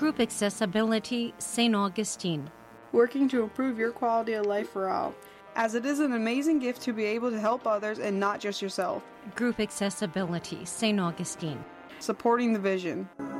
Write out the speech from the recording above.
Group Accessibility St. Augustine. Working to improve your quality of life for all, as it is an amazing gift to be able to help others and not just yourself. Group Accessibility St. Augustine. Supporting the vision.